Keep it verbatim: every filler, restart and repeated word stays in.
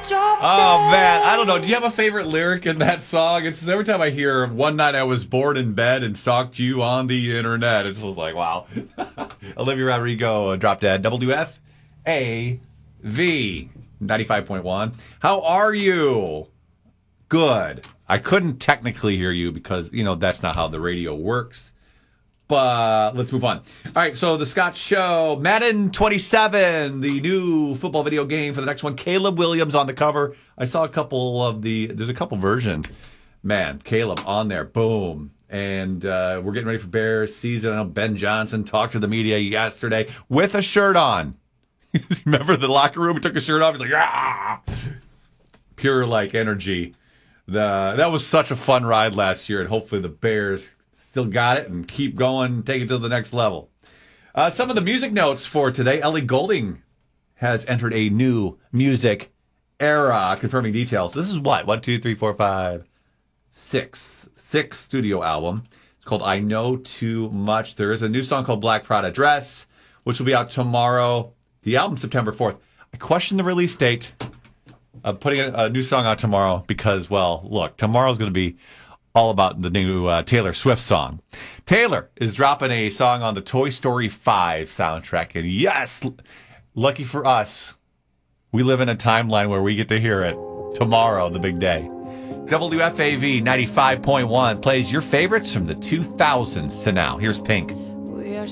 Drop Oh, dead. man. I don't know. Do you have a favorite lyric in that song? It's just every time I hear one night I was bored in bed and stalked you on the internet. It's just like, wow. Olivia Rodrigo, Drop Dead. W F A V ninety-five point one. How are you? Good. I couldn't technically hear you because, you know, that's not how the radio works. But let's move on. All right, so the Scott Show, Madden twenty-seven, the new football video game for the next one. Caleb Williams on the cover. I saw a couple of the, there's a couple versions. Man, Caleb on there, boom. And uh, we're getting ready for Bears season. I know Ben Johnson talked to the media yesterday with a shirt on. Remember the locker room? He took his shirt off. He's like, ah! Pure, like, energy. The That was such a fun ride last year, and hopefully the Bears still got it and keep going, take it to the next level. Uh, some of the music notes for today. Ellie Goulding has entered a new music era, confirming details. This is what? One, two, three, four, five, six. Six studio album. It's called I Know Too Much. There is a new song called Black Prada Dress, which will be out tomorrow. The album, September fourth. I question the release date. I'm putting a, a new song out tomorrow because, well, look, tomorrow's going to be all about the new uh, Taylor Swift song. Taylor is dropping a song on the Toy Story five soundtrack. And yes, l- lucky for us, we live in a timeline where we get to hear it tomorrow, the big day. W F A V ninety-five point one plays your favorites from the two thousands to now. Here's Pink.